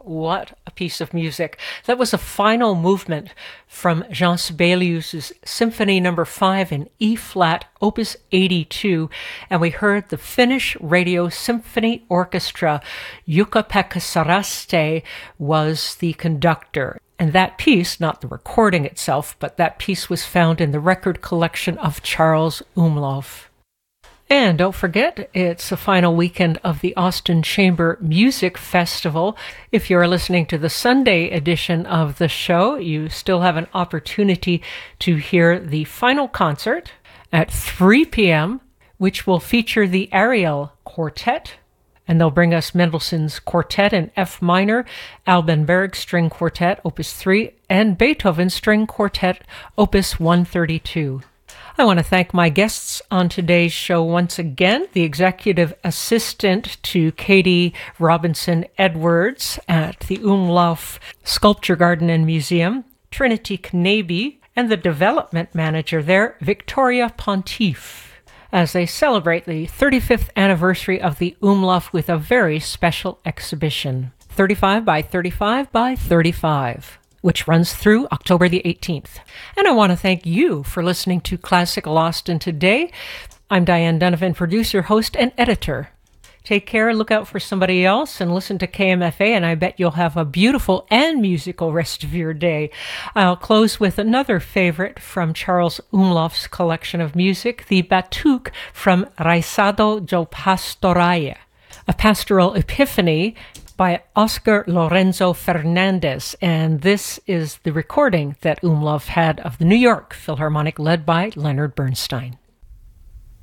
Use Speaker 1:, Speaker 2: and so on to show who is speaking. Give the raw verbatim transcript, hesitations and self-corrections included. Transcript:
Speaker 1: what a piece of music. That was a final movement from Jean Sibelius's Symphony Number five in E-flat, Opus eighty-two, and we heard the Finnish Radio Symphony Orchestra. Jukka-Pekka Saraste was the conductor. And that piece, not the recording itself, but that piece was found in the record collection of Charles Umlauf. And don't forget, it's the final weekend of the Austin Chamber Music Festival. If you're listening to the Sunday edition of the show, you still have an opportunity to hear the final concert at three p.m., which will feature the Ariel Quartet. And they'll bring us Mendelssohn's Quartet in F minor, Alban Berg String Quartet, Opus three, and Beethoven String Quartet, Opus one thirty-two. I want to thank my guests on today's show once again, the executive assistant to Katie Robinson Edwards at the Umlauf Sculpture Garden and Museum, Trinity Knaby, and the development manager there, Victoria Pontiff, as they celebrate the thirty-fifth anniversary of the Umlauf with a very special exhibition, thirty-five by thirty-five by thirty-five. Which runs through October the eighteenth. And I want to thank you for listening to Classical Austin today. I'm Diane Donovan, producer, host, and editor. Take care, look out for somebody else, and listen to K M F A, and I bet you'll have a beautiful and musical rest of your day. I'll close with another favorite from Charles Umlauf's collection of music, the Batuque from Raisado do Pastoraia, a pastoral epiphany by Oscar Lorenzo Fernandez, and this is the recording that Umlauf had of the New York Philharmonic led by Leonard Bernstein.